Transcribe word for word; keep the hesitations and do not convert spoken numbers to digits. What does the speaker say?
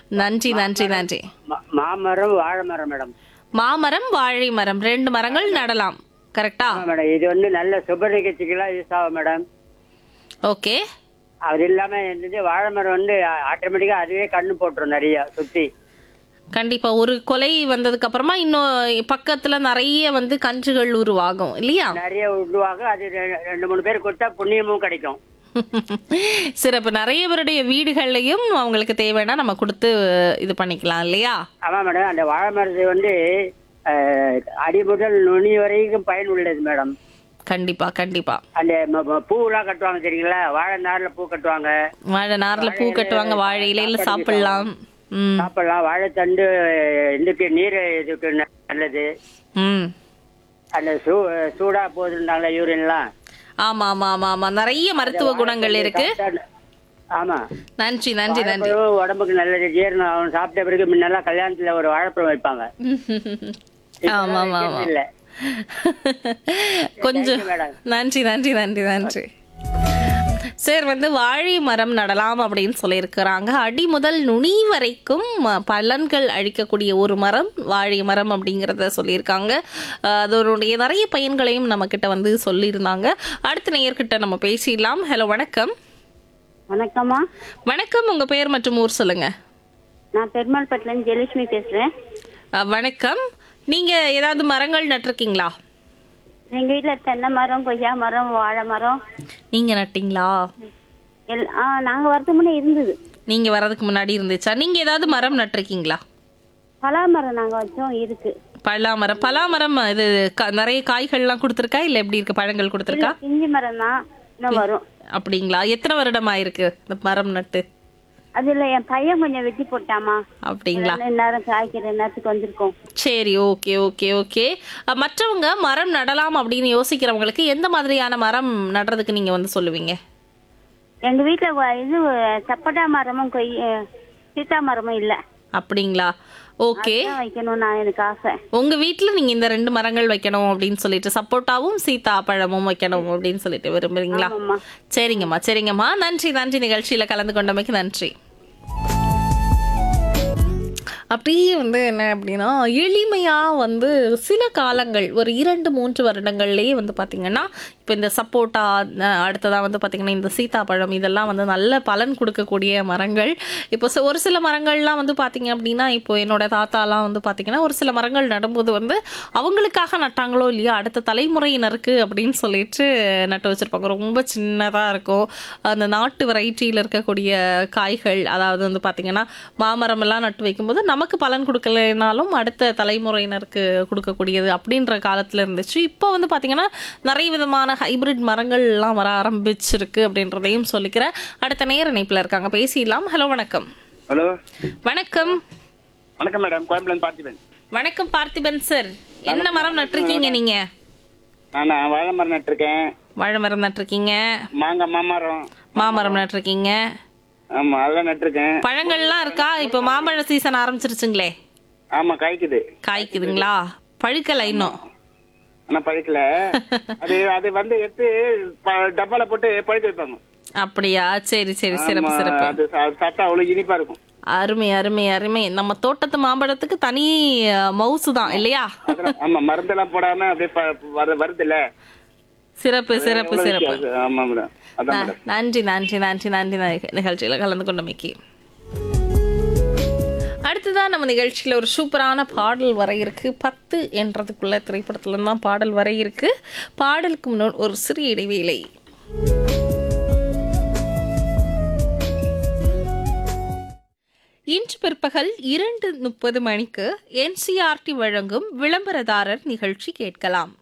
நன்றி நன்றி நன்றி. மா- மாமரம் வாழை மரம் மேடம். மாமரம் வாழை மரம் ரெண்டு மரங்கள் நடலாம். கரெக்டா? ஆமா மேடம், இது வந்து நல்ல சுப நிகழ்ச்சிக்கெல்லாம் யூஸ் ஆகும் மேடம். ஓகே. அது இல்லாம இருந்தது வாழை மரம் வந்து ஆட்டோமேட்டிக்கா அதுவே கண்ணு போட்டுரும் நிறைய சுத்தி. கண்டிப்பா ஒரு கொலை வந்ததுக்கு அப்புறமா இன்னும் பக்கத்துல நிறைய வந்து கன்றுகள் உருவாகும் இல்லையா? நிறைய உருவாக அது ரெ- ரெண்டு மூணு பேர் கொடுத்தா புண்ணியமும் கிடைக்கும். சிறப்பு. நிறைய பேருடைய வீடுகள்லயும் அவங்களுக்கு தேவைன்னா நம்ம கொடுத்து இது பண்ணிக்கலாம் இல்லையா? ஆமா மேடம், அந்த வாழை மரத்து வந்து அஹ், அடி முதல் நுனி வரைக்கும் பயன் உள்ளது மேடம். கண்டிப்பா கண்டிப்பா. அந்த ம- ம- பூவெல்லாம் கட்டுவாங்க தெரியுங்களா, வாழை நார்ல பூ கட்டுவாங்க. வாழை நார்ல பூ கட்டுவாங்க, வாழை இலையில சாப்பிடலாம். ம் சாப்பிடலாம். வாழைத்தண்டு இதுக்கு நீர் இதுக்கு நல்லது. ம் அந்த சூ சூடா போகுதுன்னால யூரின்லாம். ஆமா ஆமா ஆமா ஆமா நிறைய மருத்துவ குணங்கள் இருக்கு. ஆமா, நன்றி நன்றி நன்றி. வாழைப்பழம் உடம்புக்கு நல்லது, ஜீரணம் ஆகும். சாப்பிட்ட பிறகு முன்னெல்லாம் கல்யாணத்துல ஒரு வாழைப்பழம் வைப்பாங்க. ஆமா ஆமா ஆமா. இல்ல கொஞ்சம் மேடம். நன்றி நன்றி நன்றி நன்றி. சார் வந்து வாழை மரம் நடலாம் அப்படின்னு சொல்லியிருக்கிறாங்க. அடி முதல் நுனி வரைக்கும் அஹ், பலன்கள் அளிக்கக்கூடிய ஒரு மரம் வாழை மரம் அப்படிங்கிறத சொல்லியிருக்காங்க. அஹ், அதனுடைய நிறைய பயன்களையும் நம்ம கிட்ட வந்து சொல்லியிருந்தாங்க. அடுத்த நேயர்கிட்ட நம்ம பேசிடலாம். ஹலோ வணக்கம். வணக்கம்மா, வணக்கம். உங்க பெயர் மற்றும் ஊர் சொல்லுங்க. நான் பெருமாள்பட்டிலேருந்து ஜெயலட்சுமி பேசுறேன். அஹ், வணக்கம். நீங்க ஏதாவது மரங்கள் நட்டிருக்கீங்களா? எங்க வீட்டுல தென்னை மரம், கொய்யா மரம், வாழை மரம் நீங்க நட்டீங்களா? எல் ஆ நாங்க வரதுக்கு முன்னே இருந்தது. நீங்க வர்றதுக்கு முன்னாடி இருந்துச்சா? நீங்க ஏதாவது மரம் நட்டிருக்கீங்களா? பலா மரம் நாங்க வச்சோம் இருக்கு. பலாமரம். பலாமரம் இது க- நிறைய காய்கள்லாம் கொடுத்துருக்கா இல்ல எப்படி இருக்கு? பழங்கள் கொடுத்துருக்கா? பிஞ்சு மரம் தான் இன்னும் வரும். அப்படிங்களா? எத்தனை வருடம் ஆயிருக்கு இந்த மரம் நட்டு? அதுல என் பையன் கொஞ்சம் வெட்டி போட்டாமா. அப்படிங்களா? அதனால இந்நேரம் காய்க்கிற நேரத்துக்கு வந்திருக்கோம். சரி, ஓகே ஓகே ஓகே. அஹ், மற்றவங்க மரம் நடலாம் அப்படின்னு யோசிக்கிறவங்களுக்கு எந்த மாதிரியான மரம் நடுறதுக்கு நீங்க வந்து சொல்லுவீங்க? எங்க வீட்டுல வ- இது சப்போட்டா மரமும் கொய் சீத்தா மரமும் இல்ல. அப்படிங்களா? ஓகே. அதான் வைக்கணும் நான், எனக்கு ஆசை. உங்க வீட்டுல நீங்க இந்த ரெண்டு மரங்கள் வைக்கணும் அப்படின்னு சொல்லிட்டு சப்போட்டாவும் சீதா பழமும் வைக்கணும் அப்படின்னு சொல்லிட்டு விரும்புறீங்களா? ஆமாம்மா. சரிங்கம்மா சரிங்கம்மா. நன்றி நன்றி. நிகழ்ச்சியில கலந்து கொண்டமைக்கு நன்றி. அப்படியே வந்து என்ன அப்படின்னா எளிமையாக வந்து சில காலங்கள் ஒரு இரண்டு மூன்று வருடங்கள்லேயே வந்து பார்த்திங்கன்னா இப்போ இந்த சப்போட்டா, அடுத்ததாக வந்து பார்த்திங்கன்னா இந்த சீதாப்பழம், இதெல்லாம் வந்து நல்ல பலன் கொடுக்கக்கூடிய மரங்கள். இப்போ ச- ஒரு சில மரங்கள்லாம் வந்து பார்த்திங்க அப்படின்னா இப்போ என்னோட தாத்தாலாம் வந்து பார்த்திங்கன்னா ஒரு சில மரங்கள் நடும்போது வந்து அவங்களுக்காக நட்டாங்களோ இல்லையா அடுத்த தலைமுறையினருக்கு அப்படின்னு சொல்லிட்டு நட்டு வச்சுருப்பாங்க. ரொம்ப சின்னதாக இருக்கும். அந்த நாட்டு வெரைட்டியில் இருக்கக்கூடிய காய்கள், அதாவது வந்து பார்த்திங்கன்னா மாமரம் எல்லாம் நட்டு வைக்கும்போது நமக்கு பலன் கொடுக்கலைனாலும் அடுத்த தலைமுறையினருக்கு கொடுக்கக்கூடியது அப்படின்ற காலத்துல இருந்துச்சு. இப்போ வந்து பாத்தீங்கன்னா நிறைய விதமான ஹைபிரிட் மரங்கள் எல்லாம் வர ஆரம்பிச்சிருக்கு அப்படின்றதையும் சொல்லிக்கிறேன். அடுத்த நேர இணைப்புல இருக்காங்க, பேசிடலாம். ஹலோ வணக்கம். ஹலோ வணக்கம். வணக்கம் மேடம், கோயம்புலேருந்து பார்த்திபன். வணக்கம் பார்த்திபன் சார். என்ன மரம் நட்டிருக்கீங்க நீங்க? நான் வாழை மரம் நட்டிருக்கேன், வாழை மரம் நட்டிருக்கீங்க, மாங்காய் மாமரம், மாமரம் நட்டிருக்கீங்க. ஆமா அதெல்லாம் நட்டிருக்கேன். பழங்கள்லாம் இருக்கா? இப்போ மாம்பழ சீசன் ஆரம்பிச்சிருச்சுங்களே. ஆமா காய்க்குது. காய்க்குதுங்களா? பழுக்கலை இன்னும்? ஆனா பழுக்கல. அது அது வந்து எடுத்து ப- டப்பால போட்டு பழுக்க வைப்பாங்க. அப்படியா? சரி சரி, சிறப்பு ஆமா, சிறப்பு. அது சா- சாப்பிட்டா அவ்வளவு இனிப்பா இருக்கும். அருமை அருமை அருமை. நம்ம தோட்டத்து மாம்பழத்துக்கு தனி மவுசு தான் இல்லையா? அதெல்லாம் ஆமா, மருந்தெல்லாம் போடாம அப்படியே ப- வரு- வருது இல்ல. சிறப்பு சிறப்பு சிறப்பு. ஆமா மேடம், அதான் ந- மேடம். நன்றி நன்றி நன்றி நன்றி நி- நிகழ்ச்சியில கலந்து கொண்டமைக்கு. அடுத்ததான் நம்ம நிகழ்ச்சியில ஒரு சூப்பரான பாடல் வர இருக்கு. பத்து என்றதுக்குள்ள திரைப்படத்துல தான் பாடல் வர இருக்கு. பாடலுக்கு முன்னாடி ஒரு சிறிய இடைவேளை. இன்று பிற்பகல் இரண்டு முப்பது மணிக்கு என்சிஆர்டி வழங்கும் விளம்பரதாரர் நிகழ்ச்சி கேட்கலாம்.